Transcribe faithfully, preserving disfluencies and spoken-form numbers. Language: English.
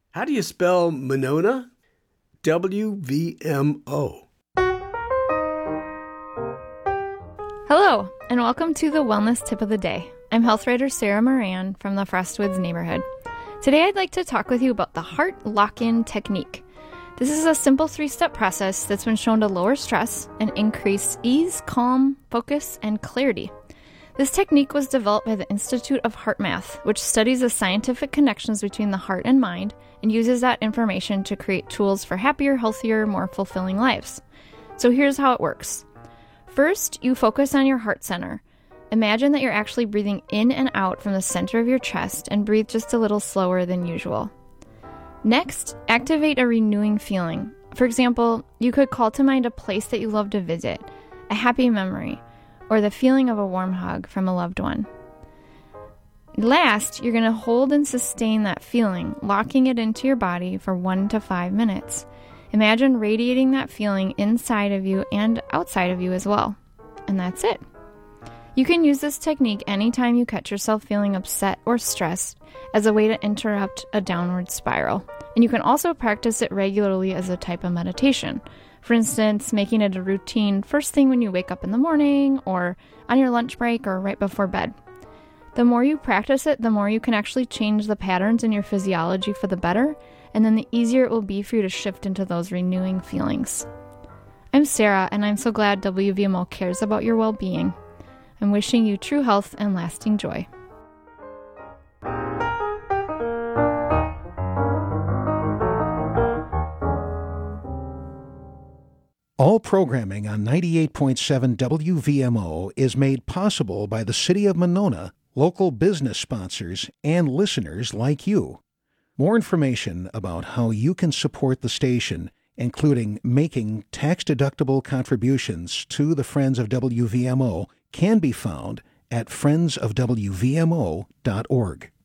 How do you spell Monona? W V M O. Hello, and welcome to the Wellness Tip of the Day. I'm health writer Sarah Moran from the Frostwoods neighborhood. Today I'd like to talk with you about the heart lock-in technique. This is a simple three-step process that's been shown to lower stress and increase ease, calm, focus, and clarity. This technique was developed by the Institute of Heart Math, which studies the scientific connections between the heart and mind and uses that information to create tools for happier, healthier, more fulfilling lives. So here's how it works. First, you focus on your heart center. Imagine that you're actually breathing in and out from the center of your chest and breathe just a little slower than usual. Next, activate a renewing feeling. For example, you could call to mind a place that you love to visit, a happy memory, or the feeling of a warm hug from a loved one. Last, you're going to hold and sustain that feeling, locking it into your body for one to five minutes. Imagine radiating that feeling inside of you and outside of you as well. And that's it. You can use this technique anytime you catch yourself feeling upset or stressed as a way to interrupt a downward spiral. And you can also practice it regularly as a type of meditation. For instance, making it a routine first thing when you wake up in the morning, or on your lunch break, or right before bed. The more you practice it, the more you can actually change the patterns in your physiology for the better, and then the easier it will be for you to shift into those renewing feelings. I'm Sarah, and I'm so glad W V M O cares about your well-being. I'm wishing you true health and lasting joy. All programming on ninety-eight point seven W V M O is made possible by the City of Monona, local business sponsors, and listeners like you. More information about how you can support the station, including making tax-deductible contributions to the Friends of W V M O, can be found at friends of W V M O dot org.